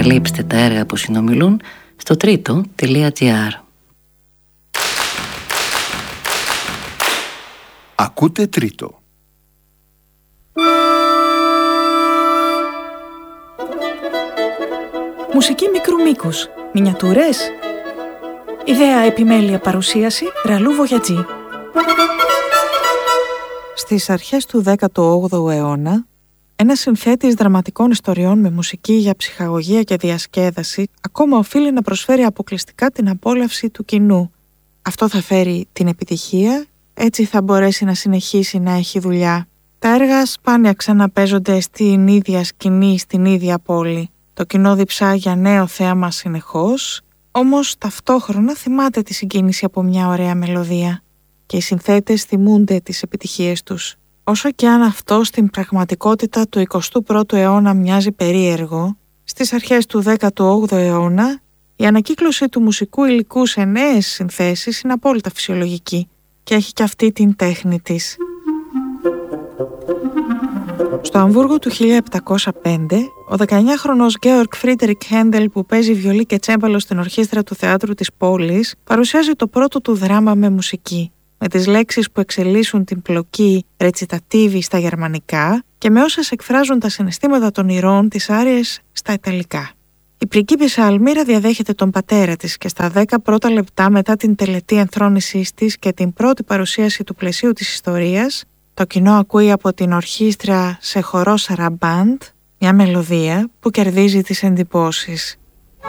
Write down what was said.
ανακαλύψτε τα έργα που συνομιλούν στο τρίτο.gr. Ακούτε Τρίτο. Μουσική μικρού μήκους. Μινιατούρες. Ιδέα, επιμέλεια, παρουσίαση Ραλού Βογιατζή. Στις αρχές του 18ου αιώνα, ένας συνθέτης δραματικών ιστοριών με μουσική για ψυχαγωγία και διασκέδαση ακόμα οφείλει να προσφέρει αποκλειστικά την απόλαυση του κοινού. Αυτό θα φέρει την επιτυχία, έτσι θα μπορέσει να συνεχίσει να έχει δουλειά. Τα έργα σπάνια ξαναπαίζονται στην ίδια σκηνή, στην ίδια πόλη. Το κοινό διψά για νέο θέαμα συνεχώς, όμως ταυτόχρονα θυμάται τη συγκίνηση από μια ωραία μελωδία. Και οι συνθέτες θυμούνται τις επιτυχίες τους. Όσο και αν αυτό στην πραγματικότητα του 21ου αιώνα μοιάζει περίεργο, στις αρχές του 18ου αιώνα η ανακύκλωση του μουσικού υλικού σε νέες συνθέσεις είναι απόλυτα φυσιολογική και έχει και αυτή την τέχνη της. Στο Αμβούργο του 1705, ο 19χρονος Γκέοργκ Φρίτερικ Χέντελ, που παίζει βιολί και τσέμπαλο στην ορχήστρα του θεάτρου της πόλης, παρουσιάζει το πρώτο του δράμα με μουσική, με τις λέξεις που εξελίσσουν την πλοκή ρετσιτατίβη στα γερμανικά και με όσες εκφράζουν τα συναισθήματα των ηρώων της άριες στα ιταλικά. Η πριγκίπισσα Αλμύρα διαδέχεται τον πατέρα της και στα 10 πρώτα λεπτά μετά την τελετή ενθρόνησής της και την πρώτη παρουσίαση του πλαισίου της ιστορίας, το κοινό ακούει από την ορχήστρα σε χορό σαραμπάντ μια μελωδία που κερδίζει τις εντυπώσεις.